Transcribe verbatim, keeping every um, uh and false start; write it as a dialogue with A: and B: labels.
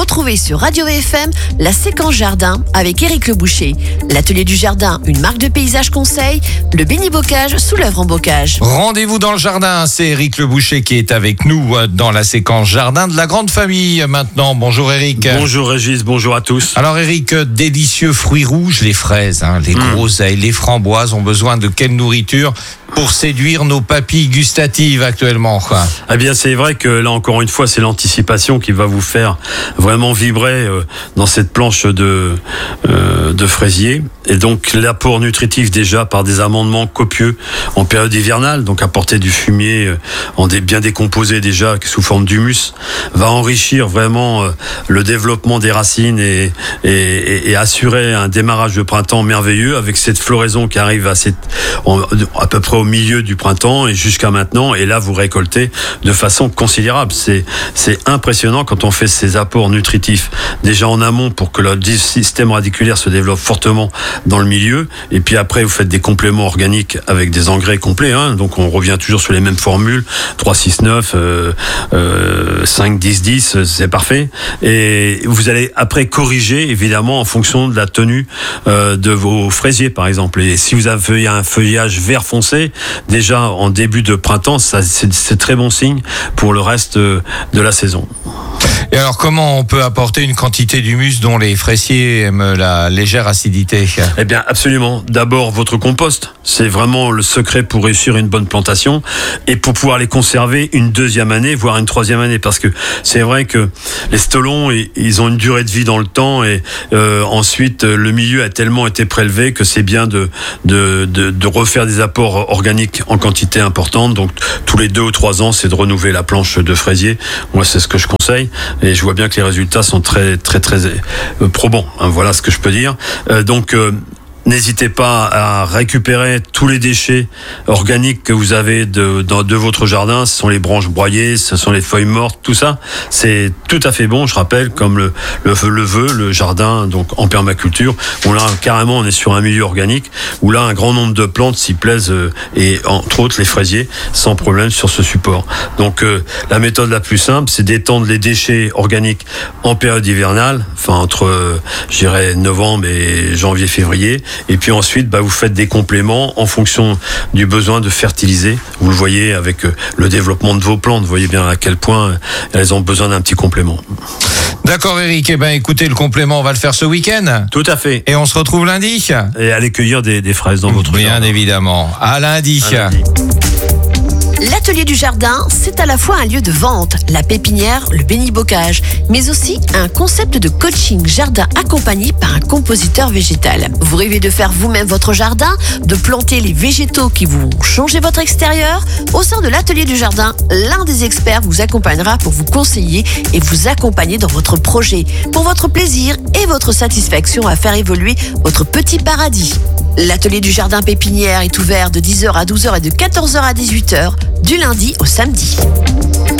A: retrouvez sur Radio V F M la séquence jardin avec Éric Le Boucher. L'atelier du jardin, une marque de paysage conseil, le bénibocage sous l'œuvre en bocage.
B: Rendez-vous dans le jardin, c'est Éric Le Boucher qui est avec nous dans la séquence jardin de la grande famille maintenant. Bonjour Éric.
C: Bonjour Régis, bonjour à tous.
B: Alors Éric, délicieux fruits rouges, les fraises, hein, les mmh. groseilles, les framboises ont besoin de quelle nourriture pour séduire nos papilles gustatives actuellement, quoi?
C: Eh bien, c'est vrai que là, encore une fois, c'est l'anticipation qui va vous faire vraiment vibrer euh, dans cette planche de, euh, de fraisier. Et donc, l'apport nutritif, déjà, par des amendements copieux en période hivernale, donc apporter du fumier euh, en dé, bien décomposé déjà, sous forme d'humus, va enrichir vraiment euh, le développement des racines et, et, et, et assurer un démarrage de printemps merveilleux avec cette floraison qui arrive à, cette, en, à peu près au milieu du printemps et jusqu'à maintenant, et là vous récoltez de façon considérable. C'est, c'est impressionnant quand on fait ces apports nutritifs déjà en amont pour que le système radiculaire se développe fortement dans le milieu, et puis après vous faites des compléments organiques avec des engrais complets, hein, donc on revient toujours sur les mêmes formules, trois, six, neuf, euh, euh, cinq, dix, dix, c'est parfait, et vous allez après corriger évidemment en fonction de la tenue euh, de vos fraisiers par exemple, et si vous avez un feuillage vert foncé, déjà en début de printemps, ça, c'est, c'est très bon signe pour le reste de la saison.
B: Et alors, comment on peut apporter une quantité d'humus dont les fraisiers aiment la légère acidité?
C: Eh bien, absolument. D'abord, votre compost. C'est vraiment le secret pour réussir une bonne plantation et pour pouvoir les conserver une deuxième année, voire une troisième année. Parce que c'est vrai que les stolons, ils ont une durée de vie dans le temps et euh, ensuite, le milieu a tellement été prélevé que c'est bien de, de, de, de refaire des apports organiques en quantité importante. Donc, tous les deux ou trois ans, c'est de renouveler la planche de fraisier. Moi, c'est ce que je conseille. Et je vois bien que les résultats sont très, très, très euh, probants. Hein, voilà ce que je peux dire. Euh, donc, euh, n'hésitez pas à récupérer tous les déchets organiques que vous avez de, de, de votre jardin. Ce sont les branches broyées, ce sont les feuilles mortes, tout ça. C'est tout à fait bon, je rappelle, comme le, le, le veut le jardin donc en permaculture. Où là, carrément, on est sur un milieu organique où là, un grand nombre de plantes s'y plaisent euh, et entre autres les fraisiers sans problème sur ce support. Donc, euh, la méthode la plus simple, c'est d'étendre les déchets organiques en période hivernale, enfin entre, euh, je dirais, novembre et janvier, février. Et puis ensuite, bah, vous faites des compléments en fonction du besoin de fertiliser. Vous le voyez avec le développement de vos plantes. Vous voyez bien à quel point elles ont besoin d'un petit complément.
B: D'accord, Éric. Eh ben, écoutez, le complément, on va le faire ce week-end.
C: Tout à fait.
B: Et on se retrouve lundi.
C: Et allez cueillir des, des fraises dans votre
B: Bien
C: jardin.
B: évidemment. À lundi.
C: À lundi.
A: L'atelier du jardin, c'est à la fois un lieu de vente, la pépinière, le bénibocage, mais aussi un concept de coaching jardin accompagné par un compositeur végétal. Vous rêvez de faire vous-même votre jardin, de planter les végétaux qui vont changer votre extérieur? Au sein de l'atelier du jardin, l'un des experts vous accompagnera pour vous conseiller et vous accompagner dans votre projet, pour votre plaisir et votre satisfaction à faire évoluer votre petit paradis. L'atelier du jardin pépinière est ouvert de dix heures à douze heures et de quatorze heures à dix-huit heures, du lundi au samedi.